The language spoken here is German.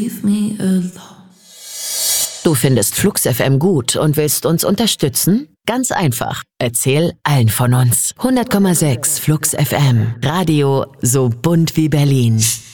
Leave me alone. Du findest Flux FM gut und willst uns unterstützen? Ganz einfach. Erzähl allen von uns. 100,6 Flux FM. Radio so bunt wie Berlin.